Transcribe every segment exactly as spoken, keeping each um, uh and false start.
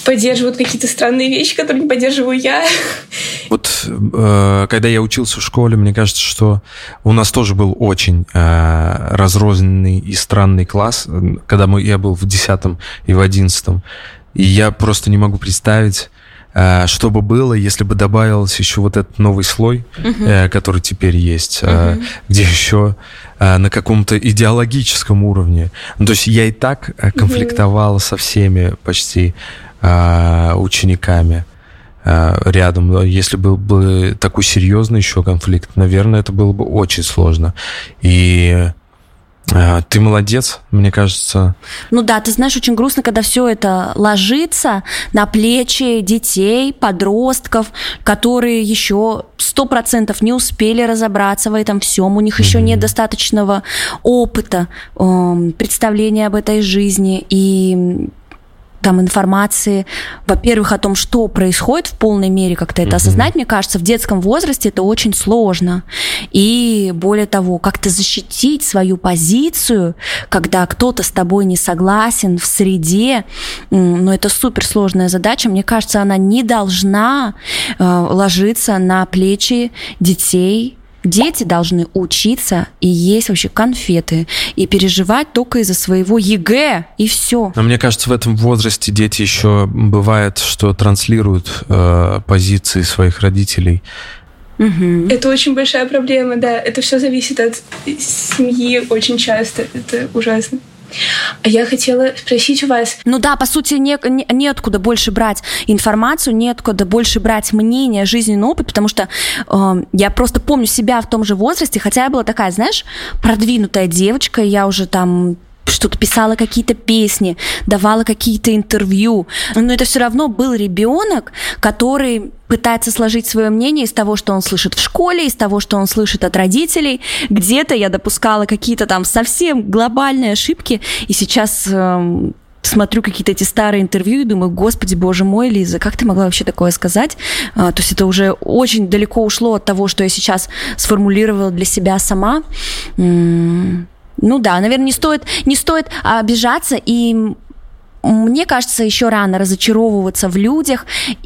поддерживают какие-то странные вещи, которые не поддерживаю я. Вот э, когда я учился в школе, мне кажется, что у нас тоже был очень э, разрозненный и странный класс, когда мы, я был в десятом и в одиннадцатом. И я просто не могу представить, э, что бы было, если бы добавился еще вот этот новый слой, uh-huh. э, который теперь есть, uh-huh. э, где еще э, на каком-то идеологическом уровне. Ну, то есть я и так конфликтовал uh-huh. со всеми почти э, учениками э, рядом. Если был бы такой серьезный еще конфликт, наверное, это было бы очень сложно. И ты молодец, мне кажется. Ну да, ты знаешь, очень грустно, когда все это ложится на плечи детей, подростков, которые еще сто процентов не успели разобраться в этом всем, у них mm-hmm. еще нет достаточного опыта, представления об этой жизни и там информации, во-первых, о том, что происходит в полной мере, как-то это mm-hmm. осознать, мне кажется, в детском возрасте это очень сложно. И более того, как-то защитить свою позицию, когда кто-то с тобой не согласен в среде, ну, это суперсложная задача. Мне кажется, она не должна э, ложиться на плечи детей. Дети должны учиться и есть вообще конфеты, и переживать только из-за своего ЕГЭ, и все. Но мне кажется, в этом возрасте дети еще бывает, что транслируют э, позиции своих родителей. Угу. Это очень большая проблема, да. Это все зависит от семьи очень часто. Это ужасно. А я хотела спросить у вас... Ну да, по сути, не, не, неоткуда больше брать информацию, неоткуда больше брать мнение, жизненный опыт, потому что э, я просто помню себя в том же возрасте, хотя я была такая, знаешь, продвинутая девочка, я уже там... что-то писала, какие-то песни, давала какие-то интервью. Но это все равно был ребенок, который пытается сложить свое мнение из того, что он слышит в школе, из того, что он слышит от родителей. Где-то я допускала какие-то там совсем глобальные ошибки, и сейчас эм, смотрю какие-то эти старые интервью и думаю, господи, боже мой, Лиза, как ты могла вообще такое сказать? А, то есть это уже очень далеко ушло от того, что я сейчас сформулировала для себя сама. М- Ну да, наверное, не стоит, не стоит обижаться, и мне кажется, еще рано разочаровываться в людях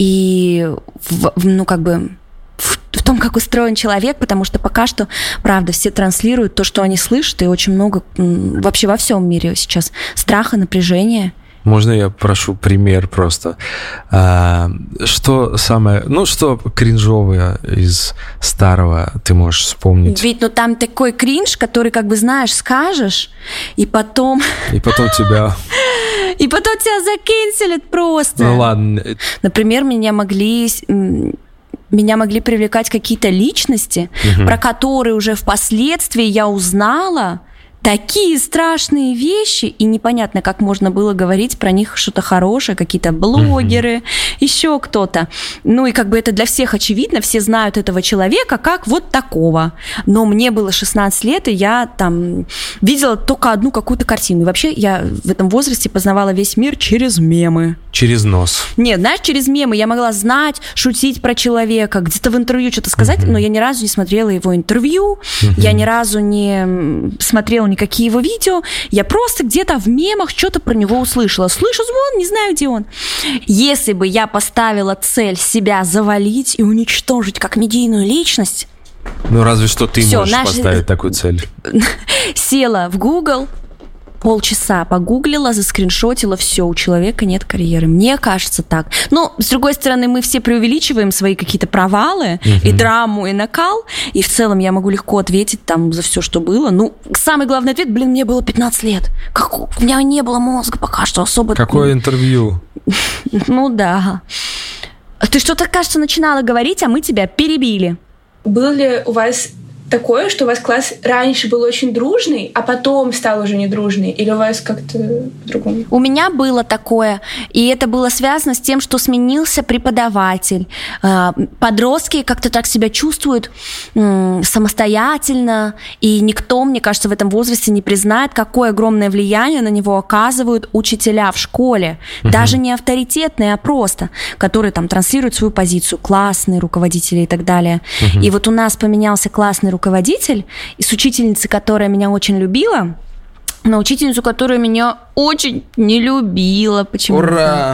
и в, в, ну, как бы в, в том, как устроен человек, потому что пока что, правда, все транслируют то, что они слышат, и очень много вообще во всем мире сейчас страха, напряжения. Можно я прошу пример просто? А, что самое, ну, что кринжовое из старого ты можешь вспомнить? Ведь, ну, там такой кринж, который, как бы, знаешь, скажешь, и потом... И потом тебя... И потом тебя закенселят просто. Ну, ладно. Например, меня могли... Меня могли привлекать какие-то личности, угу. про которые уже впоследствии я узнала... Такие страшные вещи, и непонятно, как можно было говорить про них что-то хорошее, какие-то блогеры, mm-hmm. еще кто-то. Ну и как бы это для всех очевидно, все знают этого человека как вот такого. Но мне было шестнадцать лет, и я там видела только одну какую-то картину. И вообще я в этом возрасте познавала весь мир через мемы. Через нос. Нет, знаешь, через мемы я могла знать, шутить про человека, где-то в интервью что-то сказать, mm-hmm. но я ни разу не смотрела его интервью, mm-hmm. я ни разу не смотрела никакие его видео, я просто где-то в мемах что-то про него услышала. Слышу звон, не знаю, где он. Если бы я поставила цель себя завалить и уничтожить как медийную личность... Ну, разве что ты Всё, можешь наш... поставить такую цель. Села в Google, полчаса погуглила, заскриншотила, все, у человека нет карьеры. Мне кажется так. Но, с другой стороны, мы все преувеличиваем свои какие-то провалы, uh-huh. и драму, и накал, и в целом я могу легко ответить там за все, что было. Ну, самый главный ответ, блин, мне было пятнадцать лет. Как... У меня не было мозга пока что особо... Какое интервью? Ну да. Ты что-то, кажется, начинала говорить, а мы тебя перебили. Был ли у вас такое, что у вас класс раньше был очень дружный, а потом стал уже недружный? Или у вас как-то по-другому? У меня было такое, и это было связано с тем, что сменился преподаватель. Подростки как-то так себя чувствуют самостоятельно, и никто, мне кажется, в этом возрасте не признает, какое огромное влияние на него оказывают учителя в школе. Угу. Даже не авторитетные, а просто, которые там транслируют свою позицию, классные руководители и так далее. Угу. И вот у нас поменялся классный руководитель, и с учительницей, которая меня очень любила, на учительницу, которая меня очень не любила почему-то. Ура!